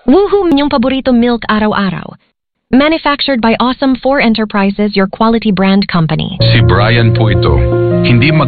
Woohoo! Yung paborito milk araw-araw. Manufactured by Awesome 4 Enterprises, your quality brand company. Si Brian po ito. Hindi